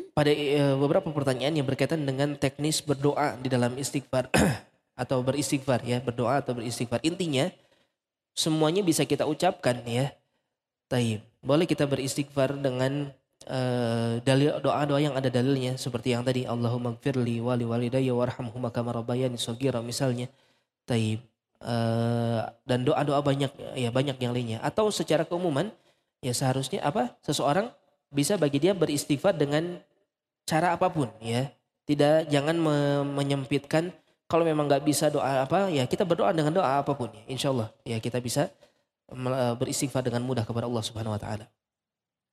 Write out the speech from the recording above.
pada beberapa pertanyaan yang berkaitan dengan teknis berdoa di dalam istighfar atau beristighfar ya, berdoa atau beristighfar. Intinya semuanya bisa kita ucapkan ya. Taib. Boleh kita beristighfar dengan dalil doa-doa yang ada dalilnya seperti yang tadi Allahumma gfirli wali walidayya warhamhuma kama rabbayani shaghira misalnya. Taib. Dan doa-doa banyak ya banyak yang lainnya atau secara keumuman ya seharusnya apa seseorang bisa bagi dia beristighfar dengan cara apapun ya. Tidak jangan menyempitkan kalau memang nggak bisa doa apa ya kita berdoa dengan doa apapun ya. Insya Allah ya kita bisa beristighfar dengan mudah kepada Allah Subhanahu wa taala.